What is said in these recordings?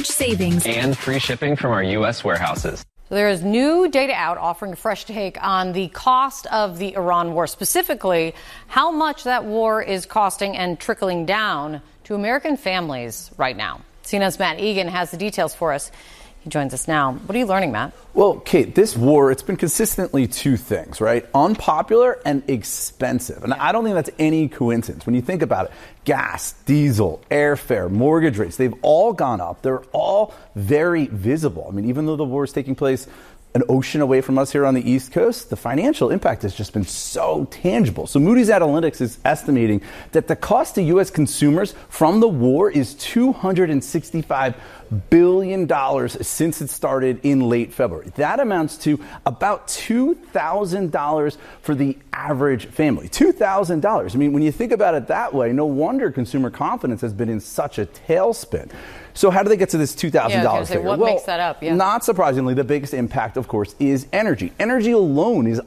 huge savings and free shipping from our U.S. warehouses. So there is new data out offering a fresh take on the cost of the Iran war, specifically how much that war is costing and trickling down to American families right now. CNN's Matt Egan has the details for us. He joins us now. What are you learning, Matt? Well, Kate, this war, it's been consistently two things, right? Unpopular and expensive. And I don't think that's any coincidence. When you think about it, gas, diesel, airfare, mortgage rates, they've all gone up. They're all very visible. I mean, even though the war is taking place an ocean away from us here on the East Coast, the financial impact has just been so tangible. So Moody's Analytics is estimating that the cost to U.S. consumers from the war is $265 billion since it started in late February. That amounts to about $2,000 for the average family. $2,000. I mean, when you think about it that way, no wonder consumer confidence has been in such a tailspin. So how do they get to this $2,000 figure? What makes that up? Yeah. Not surprisingly, the biggest impact, of course, is energy. Energy alone is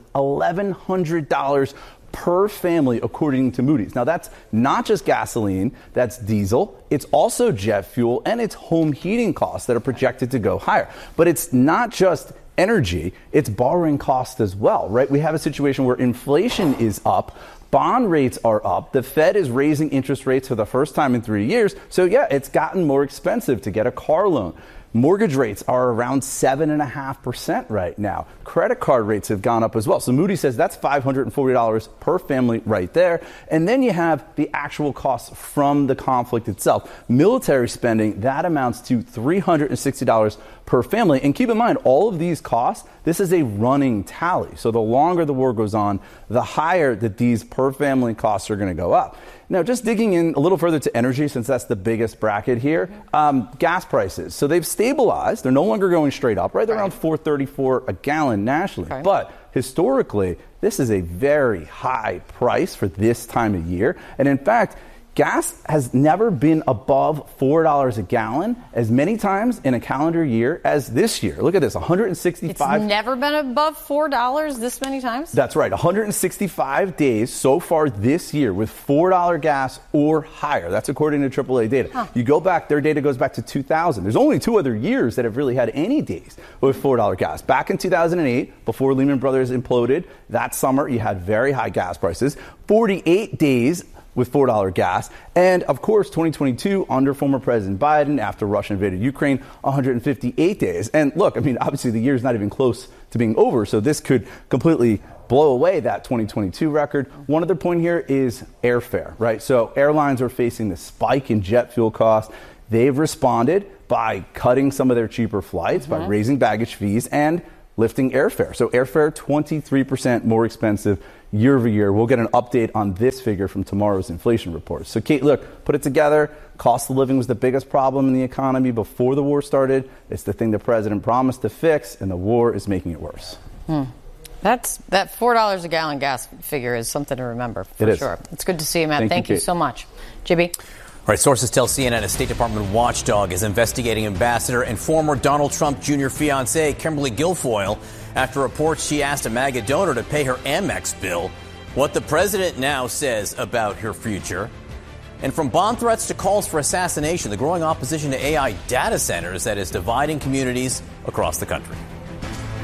$1,100 per family, according to Moody's. Now, that's not just gasoline, that's diesel, it's also jet fuel, and it's home heating costs that are projected to go higher. But it's not just energy, it's borrowing costs as well, right? We have a situation where inflation is up, bond rates are up, the Fed is raising interest rates for the first time in 3 years. So yeah, it's gotten more expensive to get a car loan. Mortgage rates are around 7.5% right now. Credit card rates have gone up as well. So Moody says that's $540 per family right there. And then you have the actual costs from the conflict itself. Military spending, that amounts to $360 per family. And keep in mind, all of these costs, this is a running tally. So the longer the war goes on, the higher that these per family costs are going to go up. Now, just digging in a little further to energy, since that's the biggest bracket here, gas prices. So they've stabilized. They're no longer going straight up, right? They're around $4.34 a gallon nationally. Okay. But historically, this is a very high price for this time of year. And in fact, gas has never been above $4 a gallon as many times in a calendar year as this year. Look at this, 165. It's never been above $4 this many times? That's right, 165 days so far this year with $4 gas or higher. That's according to AAA data. Huh. You go back, their data goes back to 2000. There's only 2 other years that have really had any days with $4 gas. Back in 2008, before Lehman Brothers imploded, that summer you had very high gas prices. 48 days with $4 gas. And of course, 2022 under former President Biden after Russia invaded Ukraine, 158 days. And look, I mean, obviously the year is not even close to being over. So this could completely blow away that 2022 record. One other point here is airfare, right? So airlines are facing this spike in jet fuel costs. They've responded by cutting some of their cheaper flights, by raising baggage fees and lifting airfare. So airfare, 23% more expensive year over year. We'll get an update on this figure from tomorrow's inflation report. So, Kate, look, put it together. Cost of living was the biggest problem in the economy before the war started. It's the thing the president promised to fix, and the war is making it worse. That $4 a gallon gas figure is something to remember, for sure. It's good to see you, Matt. Thank you so much. JB? All right, sources tell CNN a State Department watchdog is investigating Ambassador and former Donald Trump Jr. fiancée Kimberly Guilfoyle after reports she asked a MAGA donor to pay her Amex bill. What the president now says about her future. And from bomb threats to calls for assassination, the growing opposition to AI data centers that is dividing communities across the country.